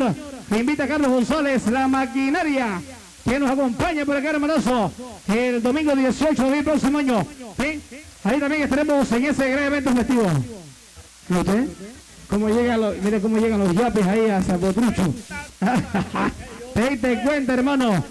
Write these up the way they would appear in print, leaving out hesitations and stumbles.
señor. Invita a Carlos González, la maquinaria, que nos acompaña por acá, hermanazo, el domingo 18 del próximo año. ¿Sí? Ahí también estaremos en ese gran evento festivo. ¿Y usted? Mire cómo llegan los yapes ahí a Zapotrucho. Te cuenta, hermano.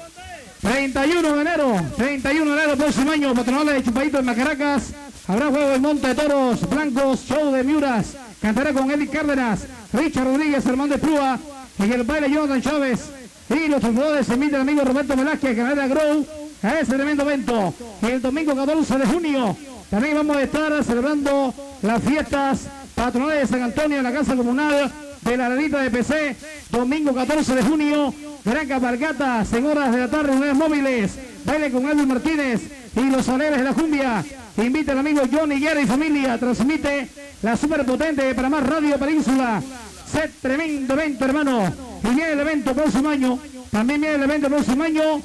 31 de enero, próximo año, patronales de Chupadito en Macaracas. Habrá juego de Monte de Toros Blancos, show de Miuras. Cantará con Eddie Cárdenas, Richard Rodríguez, Armando Prúa. En el baile Jonathan Chávez. Y los triunfadores se invita el amigo Roberto Velázquez, Canadá Grow, a ese tremendo evento. El domingo 14 de junio también vamos a estar celebrando las fiestas patronales de San Antonio en la Casa Comunal de la Arenita de PC. Domingo 14 de junio, gran cabalgata, en horas de la tarde, unidades móviles, baile con Edwin Martínez y los Alegres de la Cumbia. Invita al amigo Johnny Guerra y familia, transmite la superpotente de Panamá Radio Península. Set tremendo evento, hermano. Y viene el evento próximo año. También viene el evento próximo año.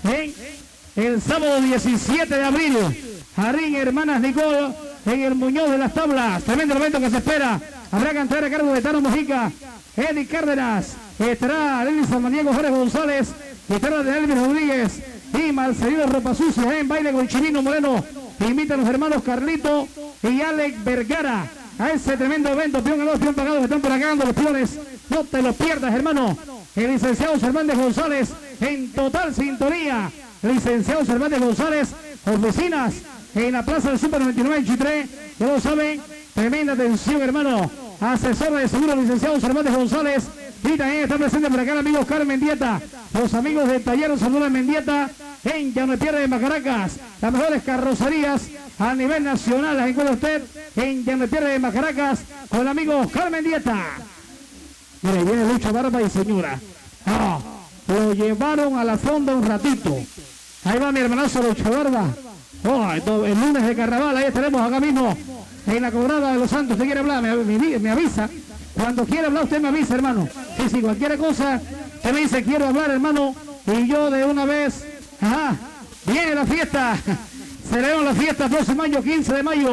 El sábado 17 de abril. Jarín Hermanas Nicole en el Muñoz de las Tablas. Tremendo evento que se espera. Habrá cantera a cargo de Tano Mojica, Eddie Cárdenas. Estará Elisa Maniego Jorge González. Estará de Elvis Rodríguez. Y Marcelino Ropa Sucia en baile con Chivino Moreno. Invita a los hermanos Carlito y Alex Vergara a ese tremendo evento. Peón a los peón pagados que están por acá dando los peones. No te lo pierdas, hermano. El licenciado Cervantes González en total sintonía. Licenciado Cervantes González, oficinas en la Plaza del Super 99 en Chitré. Ya lo saben, tremenda atención, hermano. Asesor de seguro, licenciado Cervantes González. Y también está presente por acá el amigo Carmen Mendieta. Los amigos de Taller Salud Mendieta en Ya no pierde de Macaracas. Las mejores carrocerías a nivel nacional las encuentra usted en Ya no pierde de Macaracas con el amigo Carmen Mendieta. Mire, viene Lucho Barba y señora. Lo llevaron a la fonda un ratito. Ahí va mi hermanazo Lucho Barba. El lunes de carnaval, ahí estaremos acá mismo en la cobrada de los Santos. Usted quiere hablar, me avisa. Cuando quiera hablar, usted me avisa, hermano. Sí, cualquier cosa, usted me dice, quiero hablar, hermano. Y yo de una vez, viene la fiesta. Celebramos la fiesta próximo año, 15 de mayo,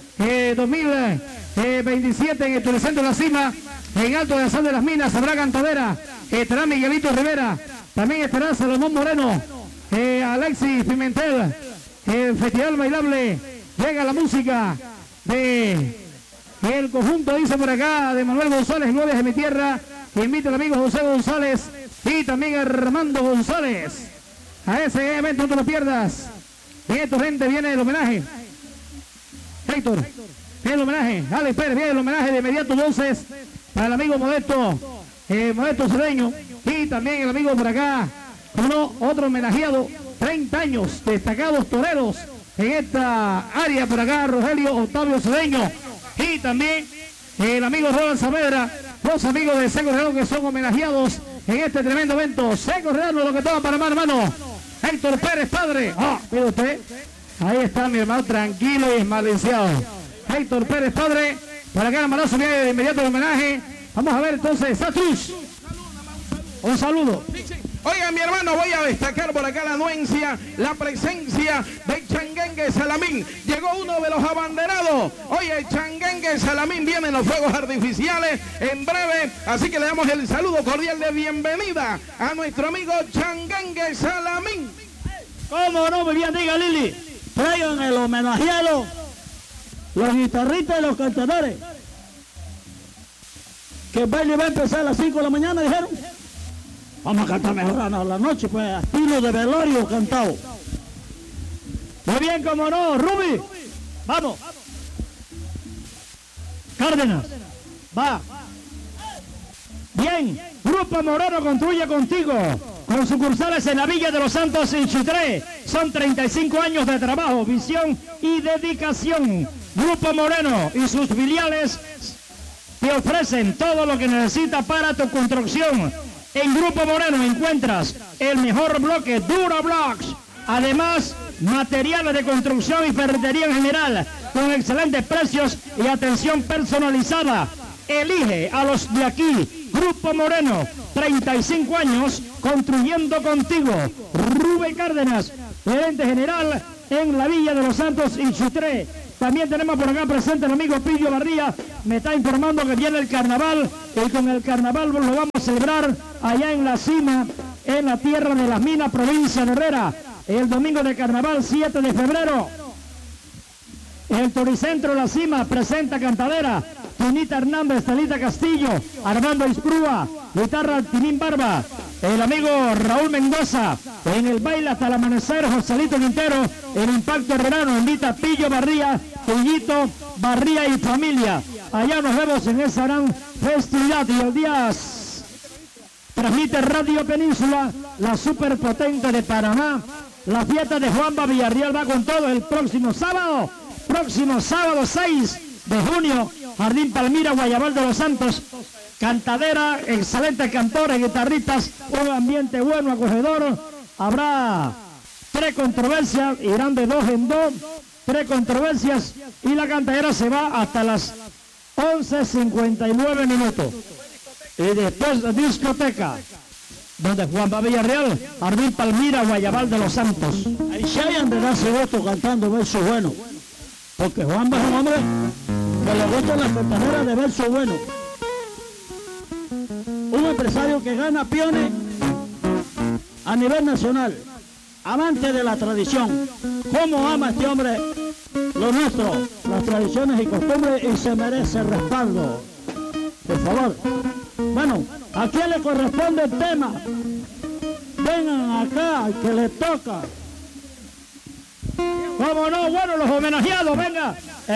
2027, en el Turecentro de la Cima, en Alto de la Sal de las Minas. Habrá cantadera. Estará Miguelito Rivera. También estará Salomón Moreno, Alexis Pimentel. El festival bailable. Llega la música de el conjunto, dice por acá, de Manuel González, Glorias de mi tierra. Invita al amigo José González y también Armando González a ese evento. No te lo pierdas. Bien, tu gente, viene el homenaje. Héctor, viene el homenaje. Alex Pérez, viene el homenaje de inmediato entonces para el amigo Modesto, Modesto Cedeño. Y también el amigo por acá, como no, otro homenajeado, 30 años, destacados toreros en esta área por acá, Rogelio Octavio Cedeño. Y también el amigo Roland Saavedra, los amigos de Seco Real que son homenajeados en este tremendo evento. Seco Real, lo que toma Panamá, hermano. Héctor Pérez, padre. Mire usted, ahí está mi hermano, tranquilo y esmalenciado. Héctor Pérez, padre. Para acá, hermanazo, viene de inmediato el homenaje. Vamos a ver entonces, Satus. Un saludo. Oiga, mi hermano, voy a destacar por acá la anuencia, la presencia de Changuengue Salamín. Llegó uno de los abanderados. Oye, Changuengue Salamín, vienen los fuegos artificiales en breve. Así que le damos el saludo cordial de bienvenida a nuestro amigo Changuengue Salamín. ¿Cómo no? Me bien, diga Lili. Traigan el homenajeado, los guitarristas y los cantadores. Que el baile va a empezar a las 5 de la mañana, dijeron. Vamos a cantar mejor a la noche, pues, estilo de velorio cantado. Muy bien, como no, Ruby. Vamos. Cárdenas. Va. Bien. Grupo Moreno construye contigo. Con sucursales en la Villa de los Santos y Chitré. Son 35 años de trabajo, visión y dedicación. Grupo Moreno y sus filiales te ofrecen todo lo que necesitas para tu construcción. En Grupo Moreno encuentras el mejor bloque, Durablocks. Además, materiales de construcción y ferretería en general, con excelentes precios y atención personalizada. Elige a los de aquí. Grupo Moreno, 35 años construyendo contigo. Rubén Cárdenas, gerente general en la Villa de los Santos y Chitré. También tenemos por acá presente el amigo Pillo Barría, me está informando que viene el carnaval y con el carnaval lo vamos a celebrar allá en la cima, en la tierra de las minas, provincia de Herrera, el domingo de carnaval 7 de febrero. El Toricentro La Cima presenta cantadera, Tunita Hernández, Talita Castillo, Armando Isprúa, guitarra Tinín Barba, el amigo Raúl Mendoza, en el baile hasta el amanecer, Joselito Quintero, el Impacto Herrerano, invita Pillo Barría, Pillito Barría y familia. Allá nos vemos en esa gran festividad y el día transmite Radio Península, la superpotente de Panamá. La fiesta de Juanba Villarreal va con todo el próximo sábado 6 de junio, Jardín Palmira, Guayabal de los Santos. Cantadera, excelentes cantores, guitarristas, un ambiente bueno, acogedor. Habrá 3 controversias, irán de 2 en 2, 3 controversias y la cantadera se va hasta las 11:59 minutos. Y después discoteca, donde Juanba Villarreal, Jardín Palmira, Guayabal de los Santos. Ahí se hayan de darse gusto cantando versos buenos, porque Juanba es un hombre que le gusta la cantadera de versos buenos. Un empresario que gana piones a nivel nacional, amante de la tradición. ¿Cómo ama este hombre lo nuestro, las tradiciones y costumbres, y se merece respaldo? Por favor. Bueno, ¿a quién le corresponde el tema? Vengan acá, al que le toca. ¿Cómo no? Bueno, los homenajeados, venga.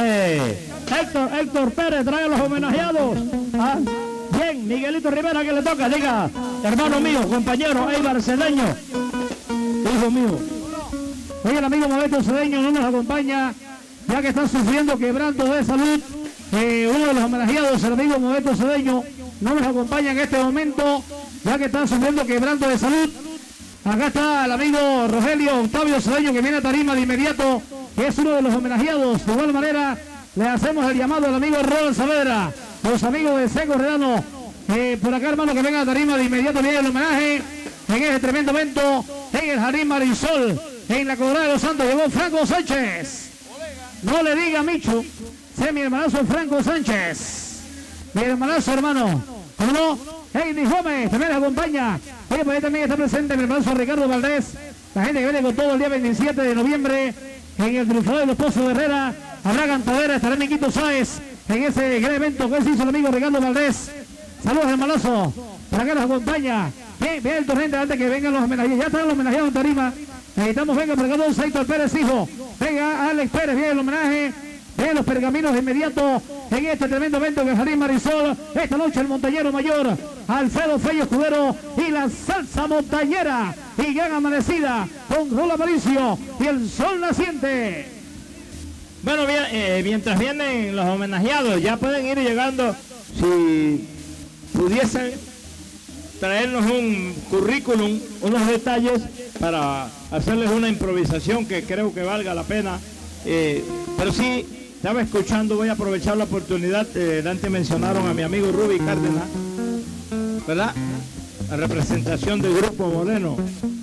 Héctor Pérez, trae a los homenajeados. ¿Ah? Bien, Miguelito Rivera, que le toca, diga, hermano mío, compañero, Eibar Cedeño, hijo mío. Hoy el amigo Modesto Cedeño no nos acompaña, ya que está sufriendo quebranto de salud. Uno de los homenajeados, el amigo Modesto Cedeño, no nos acompaña en este momento, ya que está sufriendo quebranto de salud. Acá está el amigo Rogelio Octavio Cedeño, que viene a tarima de inmediato, que es uno de los homenajeados. De igual manera, le hacemos el llamado al amigo Ronald Saavedra, los amigos de Seco Redano, por acá, hermano, que venga a tarima de inmediato, viene el homenaje en este tremendo evento, en el Jardín Marisol, en la Corona de los Santos. Llegó Franco Sánchez. No le diga Micho, sé mi hermanazo Franco Sánchez. Mi hermanazo, hermano. ¿Cómo no? Heidi Gómez también les acompaña. Oye, pues ahí también está presente mi hermanazo Ricardo Valdés. La gente que viene con todo el día 27 de noviembre en el Triunfador de los Pozos de Herrera. Habrá cantadera, estará Niquito Sáez en ese gran evento que se hizo el amigo Ricardo Valdés. Saludos, hermanazo. Para que nos acompaña. Bien, el torrente antes que vengan los homenajeados. Ya están los homenajeados en tarima. Necesitamos, venga, por acá don Héctor Pérez, hijo. Venga, Alex Pérez, viene el homenaje. Vienen los pergaminos de inmediato en este tremendo evento que es Jardín Marisol. Esta noche el montañero mayor, Alfredo Fello Escudero, y la salsa montañera. Y gran amanecida con Rulo Aparicio y el sol naciente. Bueno, bien, mientras vienen los homenajeados, ya pueden ir llegando. Si pudiesen traernos un currículum, unos detalles para hacerles una improvisación que creo que valga la pena. Pero sí, estaba escuchando, voy a aprovechar la oportunidad. Antes mencionaron a mi amigo Ruby Cárdenas, ¿verdad? La representación del Grupo Moreno.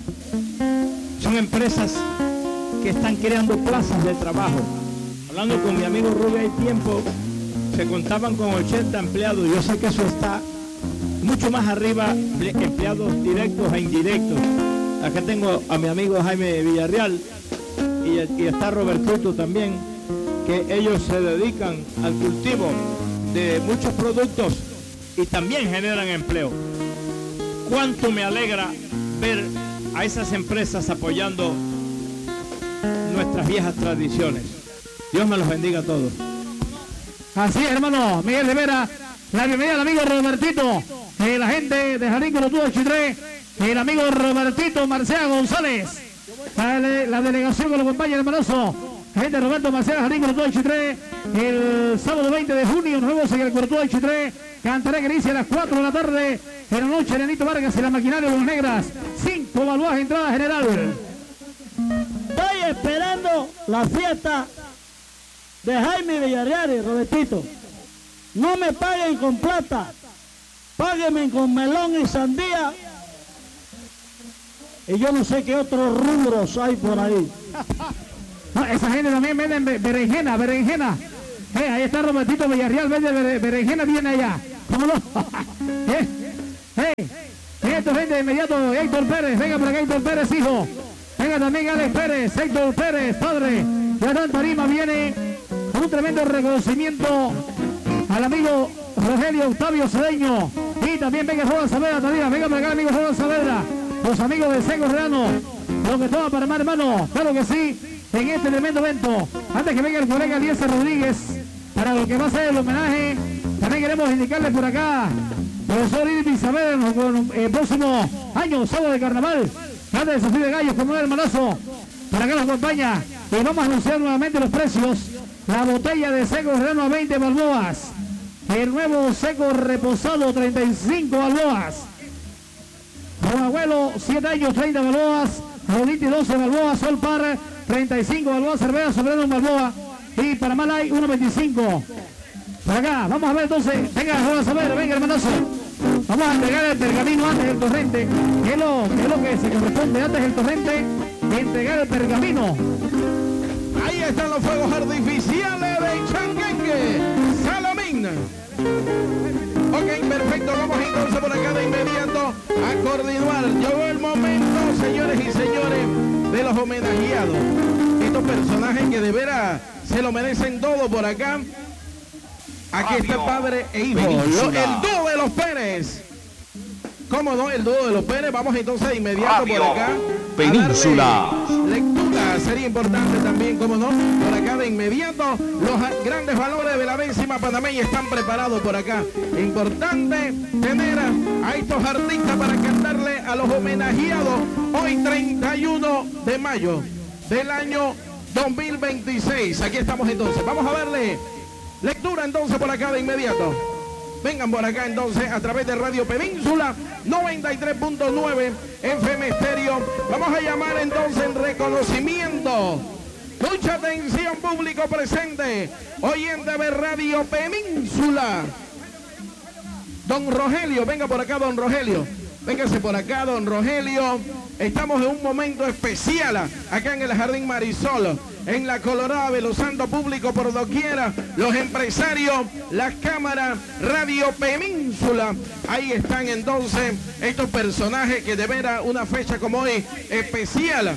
Son empresas que están creando plazas de trabajo. Hablando con mi amigo Ruby hay tiempo, se contaban con 80 empleados. Yo sé que eso está mucho más arriba de empleados directos e indirectos. Acá tengo a mi amigo Jaime Villarreal y está Robertito también, que ellos se dedican al cultivo de muchos productos y también generan empleo. Cuánto me alegra ver a esas empresas apoyando nuestras viejas tradiciones. Dios me los bendiga a todos. Así es, hermano Miguel Rivera. La bienvenida al amigo Robertito, la gente de Jardín Corotudo Chitré, el amigo Robertito Marcea González. La delegación que lo acompaña, hermanoso. La gente de Roberto Marcea, Jardín Corotudo Chitré. El sábado 20 de junio nos vemos en el Corotudo Chitré. Cantaré que inicia a las 4 de la tarde. En la noche, Nenito Vargas y la maquinaria de los Negras. 5 balúas, entrada general. Estoy esperando la fiesta de Jaime Villarreal y Robertito. No me paguen con plata, páguenme con melón y sandía. Y yo no sé qué otros rubros hay por ahí. No, esa gente también vende berenjena. Ahí está Robertito Villarreal, vende berenjena, viene allá. ¿Cómo no? Esto gente de inmediato, Héctor Pérez, venga por acá Héctor Pérez, hijo. Venga también Alex Pérez, Héctor Pérez, padre. Ya está en tarima, viene con un tremendo reconocimiento al amigo Rogelio Octavio Cedeño. Y también venga Juan Saavedra, también venga por acá amigo Juan Saavedra. Los amigos de Seco Reano, lo que toma para más hermano, claro que sí, en este tremendo evento. Antes que venga el colega Eliezer Rodríguez, para lo que va a ser el homenaje, también queremos indicarle por acá, profesor Irving Saavedra, con el próximo año, sábado de carnaval, antes de Sofía de Gallos, como un hermanazo, para acá nos acompaña, y vamos a anunciar nuevamente los precios. La botella de Seco Reano a 20 balboas, el nuevo Seco reposado 35 balboas. Don Abuelo, 7 años, 30 balboas. Roditi, 12 balboas. Sol Par, 35 balboas. Cerveza Soberano, balboa. Y para Malay, 1.25. Para acá, vamos a ver entonces. Venga, vamos a ver, venga, hermanazo. Vamos a entregar el pergamino antes del torrente. ¿Qué es lo que se corresponde antes del torrente? Entregar el pergamino. Ahí están los fuegos artificiales de Changuengue Salamín. Ok, perfecto, vamos entonces por acá de inmediato a coordinar. Llegó el momento, señores y señores, de los homenajeados. Estos personajes que de veras se lo merecen todo por acá. Aquí está padre e hijo, el dúo de los Pérez. ¿Cómo no? El dúo de los Pérez. Vamos entonces de inmediato por acá. Península. Lectura sería importante también, como no, por acá de inmediato. Los grandes valores de la 10ª panameña están preparados por acá. Importante tener a estos artistas para cantarle a los homenajeados hoy 31 de mayo del año 2026. Aquí estamos entonces. Vamos a darle lectura entonces por acá de inmediato. Vengan por acá entonces a través de Radio Península 93.9 FM Estéreo. Vamos a llamar entonces en reconocimiento. Mucha atención público presente. Oyente de Radio Península. Don Rogelio, venga por acá don Rogelio. Véngase por acá don Rogelio. Estamos en un momento especial acá en el Jardín Marisol, en la Colorada, velozando público por doquiera, los empresarios, las cámaras, Radio Península. Ahí están entonces estos personajes que de veras una fecha como hoy especial.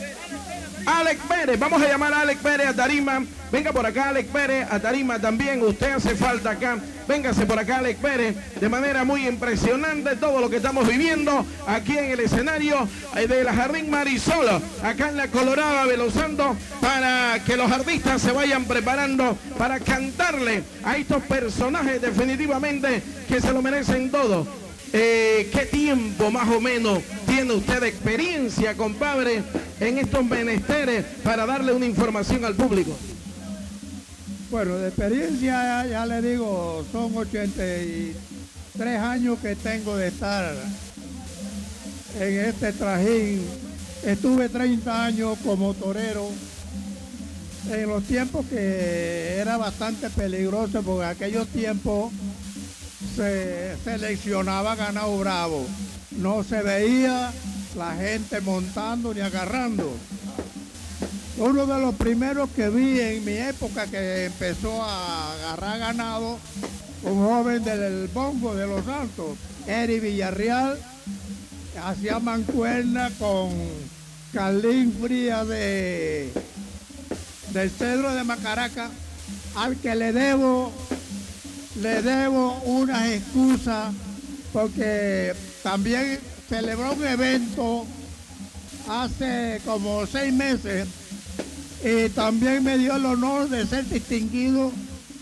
Alex Pérez, vamos a llamar a Alex Pérez a tarima. Venga por acá Alex Pérez a tarima también, usted hace falta acá. Véngase por acá Alex Pérez, de manera muy impresionante todo lo que estamos viviendo aquí en el escenario de la Jardín Marisol, acá en la Colorada, velozando, para que los artistas se vayan preparando para cantarle a estos personajes definitivamente que se lo merecen todo. ¿Qué tiempo más o menos tiene usted de experiencia, compadre, en estos menesteres para darle una información al público? Bueno, de experiencia ya le digo, son 83 años que tengo de estar en este trajín. Estuve 30 años como torero en los tiempos que era bastante peligroso, porque en aquellos tiempos se seleccionaba ganado bravo. No se veía la gente montando ni agarrando. Uno de los primeros que vi en mi época que empezó a agarrar ganado, un joven del Bongo de Los Santos, Eri Villarreal, hacía mancuerna con Carlín Frías del Cedro de Macaraca, al que le debo unas excusas, porque también celebró un evento hace como 6 meses y también me dio el honor de ser distinguido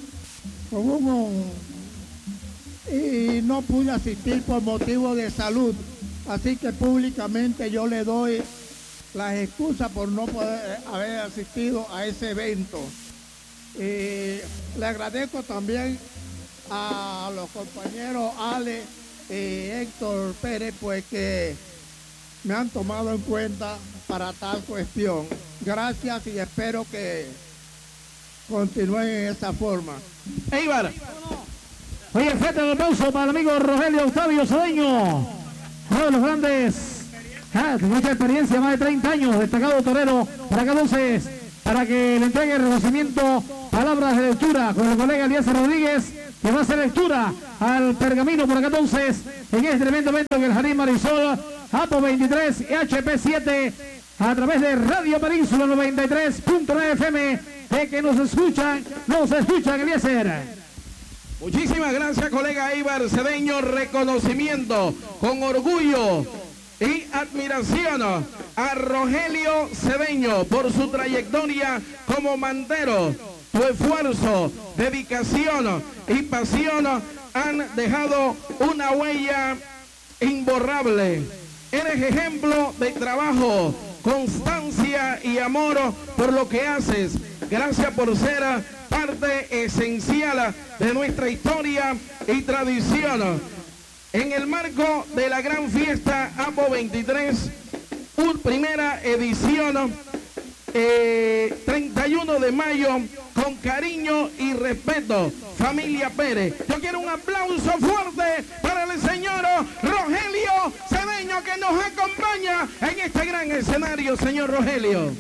y no pude asistir por motivo de salud, así que públicamente yo le doy las excusas por no poder haber asistido a ese evento. Y le agradezco también a los compañeros Ale y Héctor Pérez, pues que me han tomado en cuenta para tal cuestión. Gracias y espero que continúen en esta forma. Eibar. Oye, fuerte el aplauso para el amigo Rogelio Octavio Cedeño, uno de los grandes, mucha experiencia, más de 30 años, destacado torero. Para acá entonces, para que le entregue el reconocimiento, palabras de lectura con el colega Eliezer Rodríguez, que va a hacer lectura al pergamino por acá entonces, en este tremendo evento en el Jardín Marisol, APO 23 y HP 7, a través de Radio Península 93.9 FM, de que nos escuchan, Eliezer. Muchísimas gracias, colega Ibar Cedeño. Reconocimiento con orgullo y admiración a Rogelio Cedeño por su trayectoria como mandero. Tu esfuerzo, dedicación y pasión han dejado una huella imborrable. Eres ejemplo de trabajo, constancia y amor por lo que haces. Gracias por ser parte esencial de nuestra historia y tradición. En el marco de la gran fiesta APO 23, primera edición, 31 de mayo, con cariño y respeto, familia Pérez. Yo quiero un aplauso fuerte para el señor Rogelio Cedeño, que nos acompaña en este gran escenario, señor Rogelio.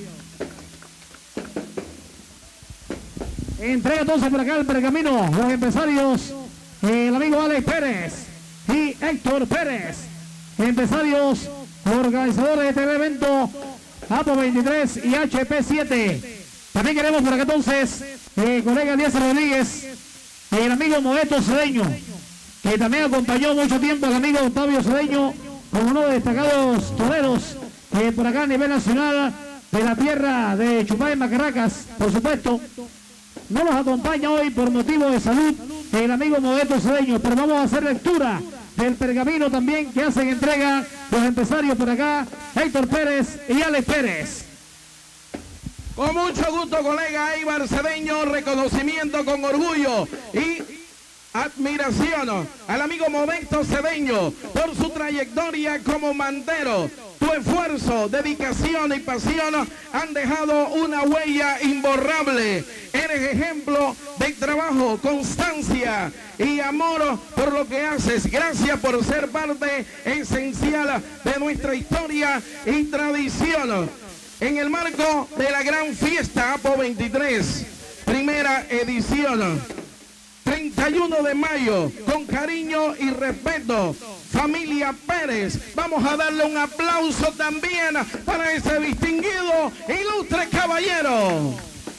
Entrega entonces por acá el pergamino, los empresarios, el amigo Alex Pérez y Héctor Pérez, empresarios, organizadores de este evento, APO 23 y HP 7. También queremos por acá entonces, colega Eliezer Rodríguez, el amigo Modesto Cedeño, que también acompañó mucho tiempo al amigo Octavio Cedeño, como uno de destacados toreros, por acá a nivel nacional, de la tierra de Chupay, Macarracas, por supuesto. No nos acompaña hoy por motivo de salud el amigo Modesto Cedeño, pero vamos a hacer lectura del pergamino también que hacen entrega los empresarios por acá, Héctor Pérez y Alex Pérez. Con mucho gusto, colega Ibar Cedeño, reconocimiento con orgullo y admiración al amigo Modesto Cedeño por su trayectoria como mandero. Tu esfuerzo, dedicación y pasión han dejado una huella imborrable. Eres ejemplo de trabajo, constancia y amor por lo que haces. Gracias por ser parte esencial de nuestra historia y tradición. En el marco de la gran fiesta APO 23, primera edición, 31 de mayo, con cariño y respeto, familia Pérez. Vamos a darle un aplauso también para ese distinguido, ilustre caballero.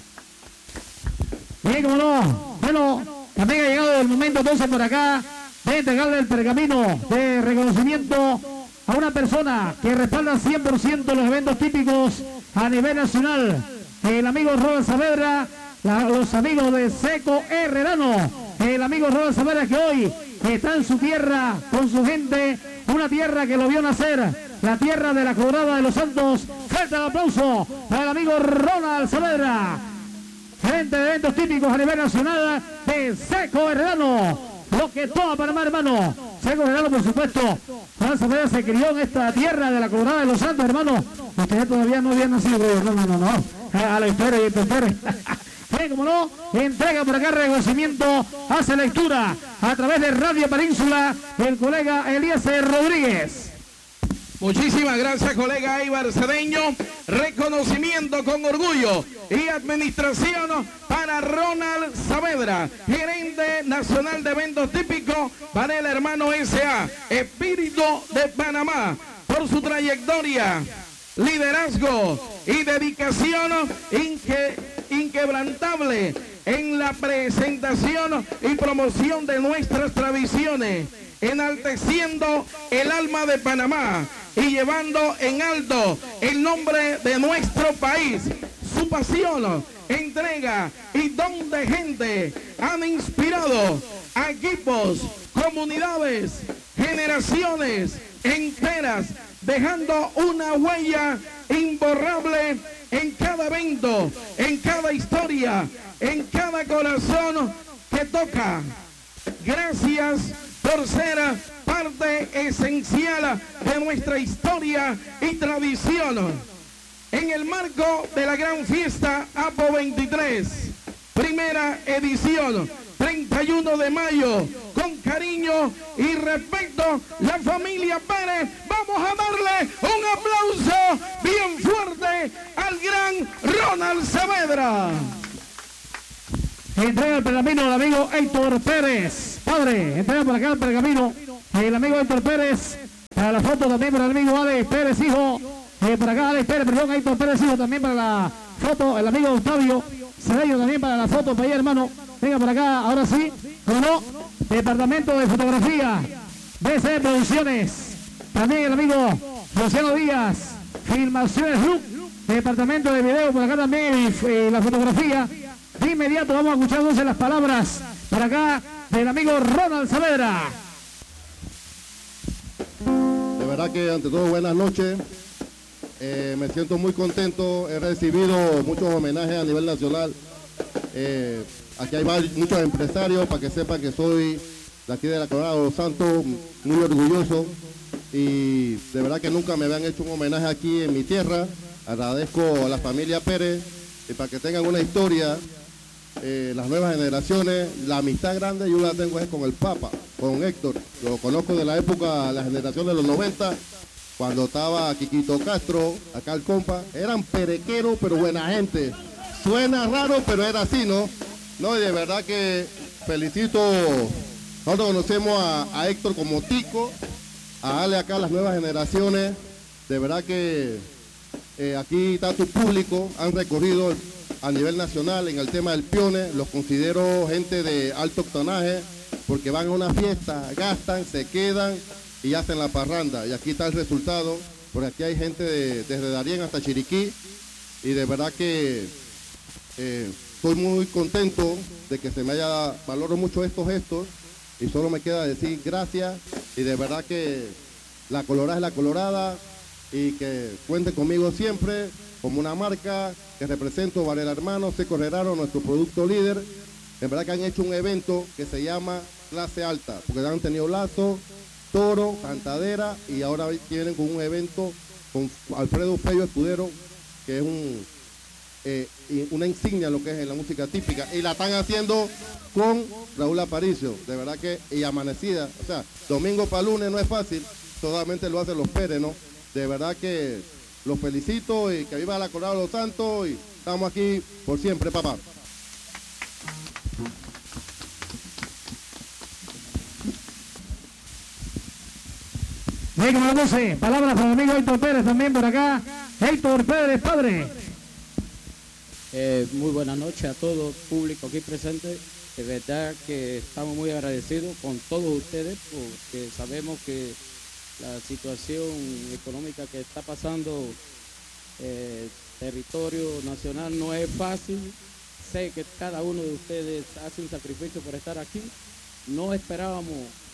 Bien, como no. Bueno, también ha llegado el momento entonces por acá de entregarle el pergamino de reconocimiento a una persona que respalda 100% los eventos típicos a nivel nacional. El amigo Robert Saavedra, los amigos de Seco Herrerano, el amigo Robert Saavedra, que hoy está en su tierra con su gente, una tierra que lo vio nacer, la tierra de la Colorada de los Santos. Fuerte el aplauso para el amigo Ronald Saavedra, gerente de eventos típicos a nivel nacional de Seco Herrerano. Lo que toma Panamá, hermano. Seco Herrerano, por supuesto. Juan Saavedra se crió en esta tierra de la Colorada de los Santos, hermano. Ustedes todavía no habían nacido, no. A la historia y el Pérez. Como no, entrega por acá reconocimiento, hace lectura a través de Radio Península el colega Eliezer Rodríguez. Muchísimas gracias, colega Ibar Cedeño. Reconocimiento con orgullo y administración para Ronald Saavedra, gerente nacional de eventos típicos para el hermano S.A. Espíritu de Panamá, por su trayectoria, liderazgo y dedicación inquebrantable en la presentación y promoción de nuestras tradiciones, enalteciendo el alma de Panamá y llevando en alto el nombre de nuestro país. Su pasión, entrega y don de gente han inspirado a equipos, comunidades, generaciones enteras, dejando una huella imborrable en cada evento, en cada historia, en cada corazón que toca. Gracias por ser parte esencial de nuestra historia y tradición. En el marco de la gran fiesta APO 23, primera edición, 30 31 de mayo. Con cariño y respeto, la familia Pérez, vamos a darle un aplauso bien fuerte al gran Ronald Saavedra. Entrega el pergamino al amigo Héctor Pérez. Padre, entrega por acá el pergamino. El amigo Héctor Pérez. Para la foto también para el amigo Alex Pérez, hijo. Por acá Alex Pérez, perdón, Héctor Pérez, hijo, también para la foto. El amigo Octavio Cedeño también para la foto. Para allá, hermano. Venga por acá, ahora sí. ¿Cómo no? Departamento de Fotografía. BC Producciones. También el amigo Luciano Díaz. Filmaciones Look. Departamento de Video, por acá también la fotografía. De inmediato vamos a escuchar entonces las palabras por acá del amigo Ronald Saavedra. De verdad que ante todo buenas noches. Me siento muy contento. He recibido muchos homenajes a nivel nacional. Aquí hay muchos empresarios para que sepan que soy de aquí de la Colorada de los Santos, muy orgulloso. Y de verdad que nunca me habían hecho un homenaje aquí en mi tierra. Agradezco a la familia Pérez y para que tengan una historia. Las nuevas generaciones, la amistad grande yo la tengo es con el Papa, con Héctor. Lo conozco de la época, la generación de los 90, cuando estaba Quiquito Castro, acá el compa. Eran perequeros, pero buena gente. Suena raro, pero era así, ¿no? No, y de verdad que felicito. Nosotros conocemos a Héctor como Tico, a Ale acá, las nuevas generaciones. De verdad que aquí está tu público, han recorrido a nivel nacional en el tema del Pione. Los considero gente de alto octanaje porque van a una fiesta, gastan, se quedan y hacen la parranda. Y aquí está el resultado, porque aquí hay gente desde Darién hasta Chiriquí y de verdad que estoy muy contento de que se me haya, valoro mucho estos gestos y solo me queda decir gracias y de verdad que la Colorada es la Colorada y que cuenten conmigo siempre como una marca que represento, Varela Hermanos, Seco Herrero, nuestro producto líder. En verdad que han hecho un evento que se llama Clase Alta, porque han tenido lazo, toro, cantadera y ahora vienen con un evento con Alfredo Pello Escudero, que es una insignia lo que es en la música típica, y la están haciendo con Raúl Aparicio, de verdad que, y amanecida, o sea, domingo para lunes no es fácil, solamente lo hacen los Pérez, ¿no? De verdad que los felicito y que viva la Colorada de los Santos y estamos aquí por siempre, papá. Bien, como 12, palabras para el amigo Héctor Pérez también por acá. Héctor Pérez, padre. Muy buenas noches a todo el público aquí presente. De verdad que estamos muy agradecidos con todos ustedes porque sabemos que la situación económica que está pasando territorio nacional no es fácil. Sé que cada uno de ustedes hace un sacrificio por estar aquí. No esperábamos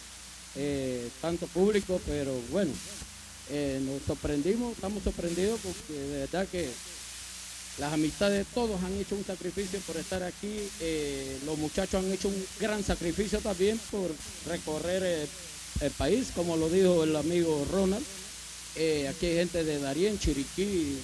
tanto público, pero bueno, nos sorprendimos, estamos sorprendidos porque de verdad que las amistades de todos han hecho un sacrificio por estar aquí. Los muchachos han hecho un gran sacrificio también por recorrer el país, como lo dijo el amigo Ronald. Aquí hay gente de Darién, Chiriquí,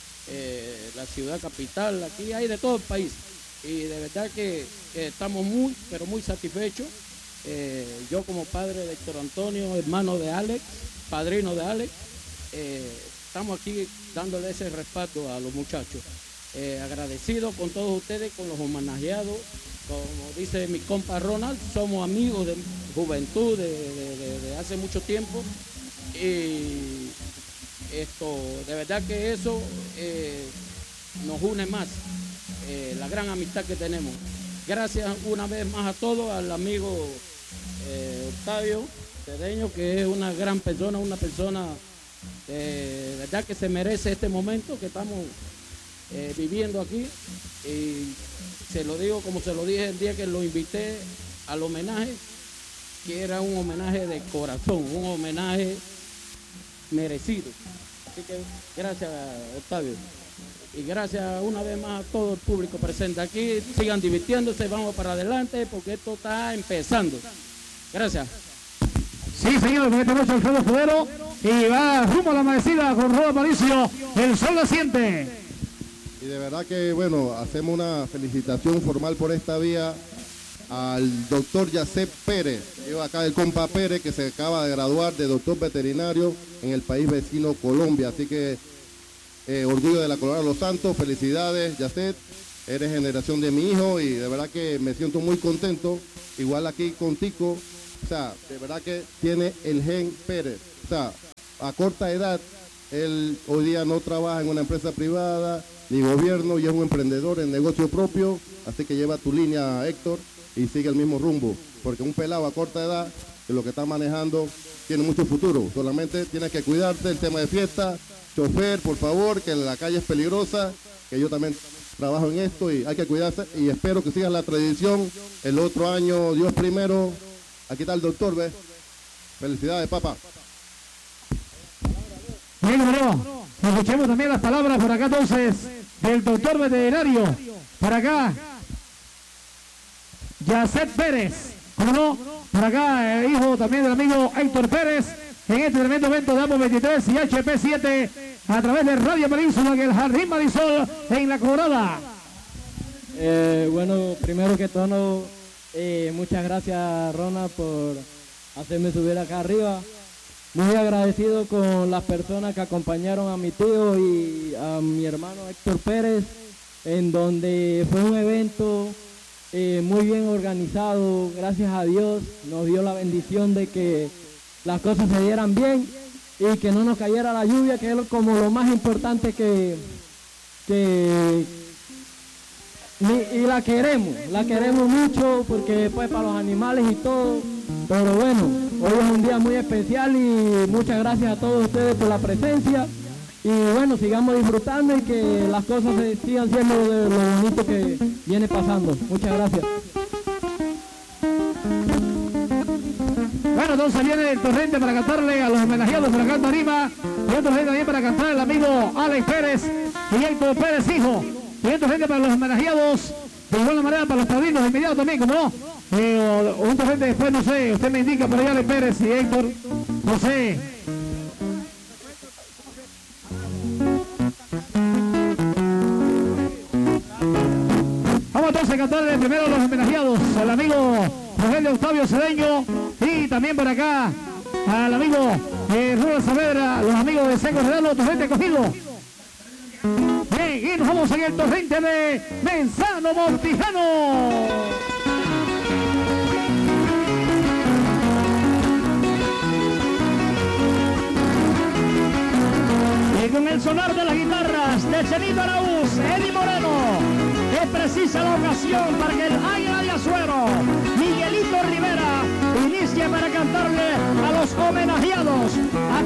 la ciudad capital, aquí hay de todo el país. Y de verdad que estamos muy, pero muy satisfechos. Yo como padre de Héctor Antonio, hermano de Alex, padrino de Alex, estamos aquí dándole ese respaldo a los muchachos. Agradecido con todos ustedes, con los homenajeados. Como dice mi compa Ronald, somos amigos de juventud de hace mucho tiempo y esto, de verdad que eso nos une más, la gran amistad que tenemos. Gracias una vez más a todos, al amigo Octavio Cedeño, que es una gran persona, una persona de verdad que se merece este momento que estamos viviendo aquí. Y se lo digo como se lo dije el día que lo invité al homenaje, que era un homenaje de corazón, un homenaje merecido. Así que gracias, Octavio. Y gracias una vez más a todo el público presente aquí. Sigan divirtiéndose, vamos para adelante porque esto está empezando. Gracias. Sí, señor, con esta noche Alfredo Escudero y va rumbo a la amanecida con Roda Aparicio, el sol naciente. Y de verdad que, bueno, hacemos una felicitación formal por esta vía al doctor Yacet Pérez, lleva acá el compa Pérez, que se acaba de graduar de doctor veterinario en el país vecino Colombia. Así que orgullo de la Colorada Los Santos, felicidades Yacet, eres generación de mi hijo y de verdad que me siento muy contento, igual aquí con Tico, o sea, de verdad que tiene el gen Pérez, o sea, a corta edad, él hoy día no trabaja en una empresa privada, ni gobierno, y es un emprendedor en negocio propio, así que lleva tu línea, Héctor, y sigue el mismo rumbo, porque un pelado a corta edad, que lo que está manejando, tiene mucho futuro, solamente tienes que cuidarte, el tema de fiesta, chofer, por favor, que la calle es peligrosa, que yo también trabajo en esto y hay que cuidarse, y espero que sigas la tradición, el otro año, Dios primero, aquí está el doctor, ¿ves? Felicidades, papá. Bien, hermano, escuchemos también las palabras por acá entonces del doctor veterinario, para acá, Yacet Pérez, como no, por acá, hijo también del amigo Héctor Pérez, en este tremendo evento de AMO 23 y HP7, a través de Radio Península, en el Jardín Marisol, en La Colorada. Bueno, primero que todo, muchas gracias, Rona, por hacerme subir acá arriba. Muy agradecido con las personas que acompañaron a mi tío y a mi hermano Héctor Pérez, en donde fue un evento muy bien organizado. Gracias a Dios nos dio la bendición de que las cosas se dieran bien y que no nos cayera la lluvia, que es como lo más importante y la queremos mucho, porque pues para los animales y todo. Pero bueno, hoy es un día muy especial y muchas gracias a todos ustedes por la presencia. Y bueno, sigamos disfrutando y que las cosas se sigan siendo de lo bonito que viene pasando. Muchas gracias. Bueno, entonces viene el torrente para cantarle a los homenajeados por acá en Tarima, y otro torrente también para cantar el amigo Alex Pérez y Héctor Pérez, hijo. Y otro torrente para los homenajeados, de igual manera para los padrinos de inmediato también, como no. Un torrente después, no sé, usted me indica por allá Alex Pérez y Héctor, no sé. Vamos entonces a cantarle primero a los homenajeados, al amigo Rogelio Octavio Cedeño, y también por acá al amigo Rubén Saavedra, los amigos de Seco Redalo, torrente cogido. Bien, y nos vamos en el torrente de Menzano Montijano. Y con el sonar de las guitarras de Chenito Araúz, Eddie Moreno, es precisa la ocasión para que el Águila de Azuero, Miguelito Rivera, inicie para cantarle a los homenajeados.